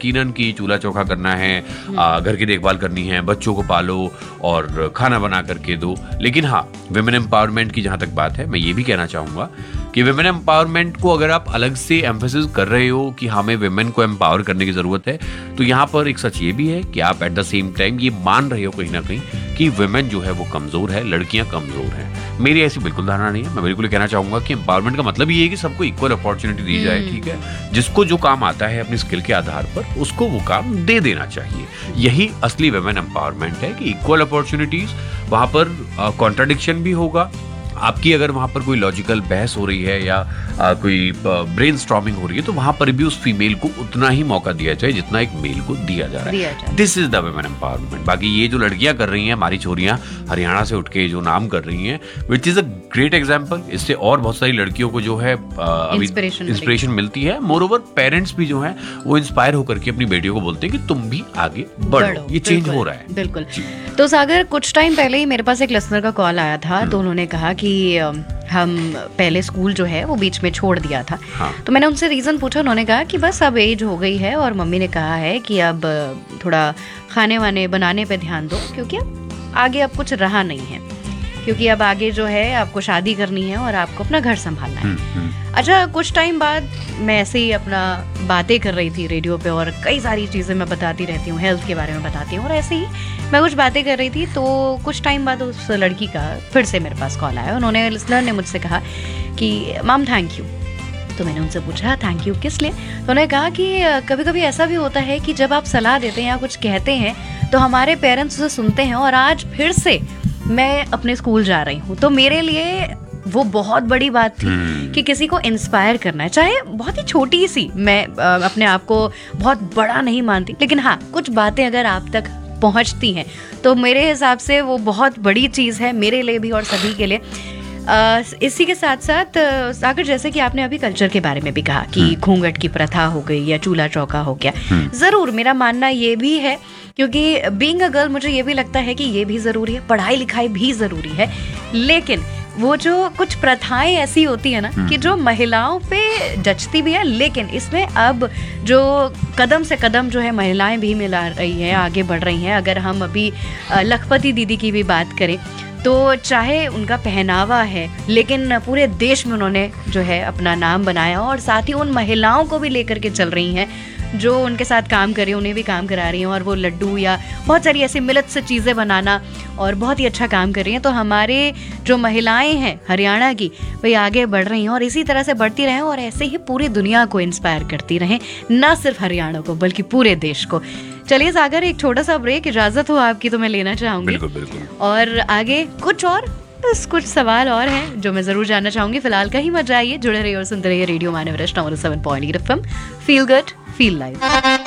यकीनन कि चूल्हा चौका करना है, घर की देखभाल करनी है, बच्चों को पालो और खाना बना करके दो। लेकिन हाँ, विमेन एम्पावरमेंट की जहां तक बात है, मैं ये भी कहना चाहूंगा कि विमेन एम्पावरमेंट को अगर आप अलग से एम्फेसिस कर रहे हो कि हमें विमेन को एम्पावर करने की जरूरत है, तो यहाँ पर एक सच ये भी है कि आप एट द सेम टाइम ये मान रहे हो कहीं ना कहीं कि विमेन जो है वो कमजोर है, लड़कियां कमजोर हैं। मेरी ऐसी बिल्कुल धारणा नहीं है। मैं बिल्कुल कहना चाहूंगा कि एम्पावरमेंट का मतलब ये है कि सबको इक्वल अपॉर्चुनिटी दी जाए, ठीक है। जिसको जो काम आता है अपनी स्किल के आधार पर उसको वो काम दे देना चाहिए। यही असली विमेन एम्पावरमेंट है कि इक्वल अपॉर्चुनिटीज। वहां पर कॉन्ट्राडिक्शन भी होगा आपकी, अगर वहां पर कोई लॉजिकल बहस हो रही है या कोई ब्रेनस्टॉर्मिंग हो रही है, तो वहां पर भी उस फीमेल को उतना ही मौका दिया जाए जितना एक मेल को दिया जा रहा है। This is the women empowerment. बाकी ये जो लड़कियां कर रही हैं, हमारी छोरियां हरियाणा से उठ के जो नाम कर रही हैं, which is a great example. इससे और बहुत सारी लड़कियों को जो है इंस्पिरेशन मिलती है। मोर ओवर पेरेंट्स भी जो है वो इंस्पायर होकर के अपनी बेटियों को बोलते हैं कि तुम भी आगे बढ़ो। ये चेंज हो रहा है। बिल्कुल। तो सागर, कुछ टाइम पहले ही मेरे पास एक लिसनर का कॉल आया था, तो उन्होंने कहा कि हम पहले स्कूल जो है वो बीच में छोड़ दिया था। हाँ। तो मैंने उनसे रीज़न पूछा, उन्होंने कहा कि बस अब एज हो गई है और मम्मी ने कहा है कि अब थोड़ा खाने वाने बनाने पे ध्यान दो, क्योंकि अब आगे अब कुछ रहा नहीं है, क्योंकि अब आगे जो है आपको शादी करनी है और आपको अपना घर संभालना है। अच्छा, कुछ टाइम बाद मैं ऐसे ही अपना बातें कर रही थी रेडियो पे, और कई सारी चीज़ें मैं बताती रहती हूँ, हेल्थ के बारे में बताती हूँ, और ऐसे ही मैं कुछ बातें कर रही थी, तो कुछ टाइम बाद उस लड़की का फिर से मेरे पास कॉल आया। उन्होंने, लिसनर ने मुझसे कहा कि मैम थैंक यू। तो मैंने उनसे पूछा थैंक यू किस लिए? तो उन्होंने कहा कि कभी कभी ऐसा भी होता है कि जब आप सलाह देते हैं या कुछ कहते हैं तो हमारे पेरेंट्स उसे सुनते हैं, और आज फिर से मैं अपने स्कूल जा रही हूँ, तो मेरे लिए वो बहुत बड़ी बात थी कि किसी को इंस्पायर करना है, चाहे बहुत ही छोटी सी, मैं अपने आप को बहुत बड़ा नहीं मानती, लेकिन हाँ, कुछ बातें अगर आप तक पहुंचती हैं तो मेरे हिसाब से वो बहुत बड़ी चीज़ है, मेरे लिए भी और सभी के लिए। इसी के साथ साथ सागर, जैसे कि आपने अभी कल्चर के बारे में भी कहा कि घूंघट की प्रथा हो गई या चूल्हा चौका हो गया, ज़रूर मेरा मानना ये भी है, क्योंकि बीइंग अ गर्ल मुझे ये भी लगता है कि ये भी ज़रूरी है, पढ़ाई लिखाई भी ज़रूरी है, लेकिन वो जो कुछ प्रथाएं ऐसी होती है ना कि जो महिलाओं पे जचती भी है, लेकिन इसमें अब जो कदम से कदम जो है महिलाएं भी मिला रही हैं, आगे बढ़ रही हैं। अगर हम अभी लखपति दीदी की भी बात करें, तो चाहे उनका पहनावा है, लेकिन पूरे देश में उन्होंने जो है अपना नाम बनाया, और साथ ही उन महिलाओं को भी लेकर के चल रही हैं जो उनके साथ काम कर रही हैं, उन्हें भी काम करा रही हैं, और वो लड्डू या बहुत सारी ऐसी मिलत से चीज़ें बनाना और बहुत ही अच्छा काम कर रही हैं। तो हमारे जो महिलाएं हैं हरियाणा की, वही आगे बढ़ रही हैं और इसी तरह से बढ़ती रहें, और ऐसे ही पूरी दुनिया को इंस्पायर करती रहें, ना सिर्फ हरियाणा को बल्कि पूरे देश को। चलिए सागर, एक छोटा सा ब्रेक, इजाजत हो आपकी तो मैं लेना चाहूंगी। बिल्कुल बिल्कुल। और आगे कुछ सवाल और हैं जो मैं जरूर जानना चाहूंगी। फिलहाल कहीं मत जाइए, जुड़े रहिए और सुनते रहिए रेडियो मानव रचना 107.8 FM। Feel good, feel live.